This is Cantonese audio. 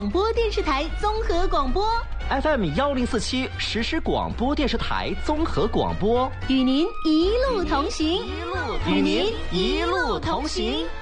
广播电视台综合广播 FM 1047实时广播电视台综合广播， 与您一路同行， 与您一路同行。